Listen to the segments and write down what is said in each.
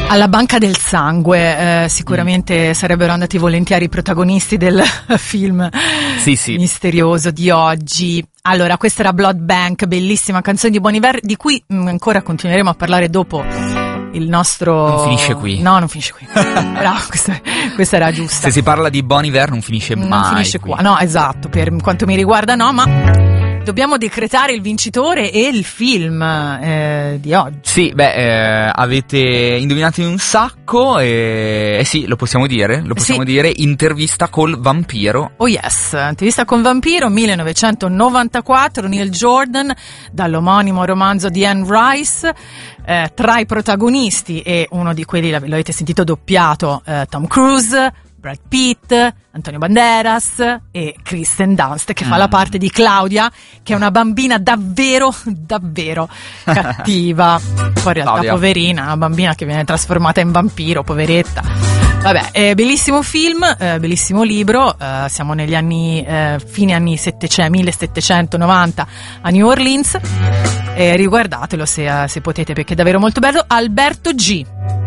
Alla banca del sangue, sicuramente sarebbero andati volentieri i protagonisti del film misterioso di oggi. Allora, questa era Blood Bank, bellissima canzone di Bon Iver, di cui ancora continueremo a parlare dopo il nostro... Non finisce qui. No, non finisce qui. Bravo, questa era giusta. Se si parla di Bon Iver non finisce mai. Non finisce qua, no, esatto, per quanto mi riguarda no, ma... Dobbiamo decretare il vincitore e il film di oggi. Sì, avete indovinato un sacco e sì, lo possiamo dire, dire, Intervista col vampiro. Oh yes, Intervista col vampiro, 1994, Neil Jordan, dall'omonimo romanzo di Anne Rice, tra i protagonisti e uno di quelli, l'avete sentito doppiato, Tom Cruise, Brad Pitt, Antonio Banderas e Kristen Dunst, che fa la parte di Claudia, che è una bambina davvero cattiva. Poi in realtà poverina, una bambina che viene trasformata in vampiro, poveretta. Vabbè, bellissimo film, bellissimo libro, siamo negli anni, fine anni 1790 a New Orleans, riguardatelo se potete, perché è davvero molto bello. Alberto G.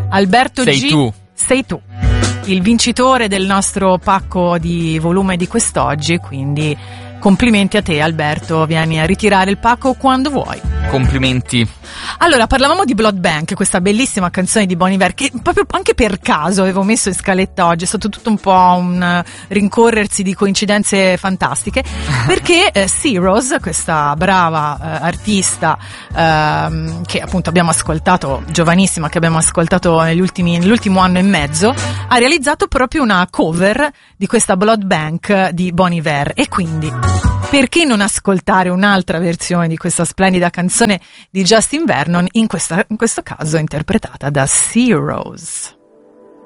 Sei tu. Il vincitore del nostro pacco di volume di quest'oggi, quindi complimenti a te Alberto, vieni a ritirare il pacco quando vuoi. Complimenti. Allora, parlavamo di Blood Bank, questa bellissima canzone di Bon Iver, che proprio anche per caso avevo messo in scaletta oggi, è stato tutto un po' un rincorrersi di coincidenze fantastiche, perché Zeros, questa brava artista che appunto abbiamo ascoltato, giovanissima, che abbiamo ascoltato nell'ultimo anno e mezzo, ha realizzato proprio una cover di questa Blood Bank di Bon Iver, e quindi perché non ascoltare un'altra versione di questa splendida canzone di Justin Vernon, in questo caso interpretata da Zeros.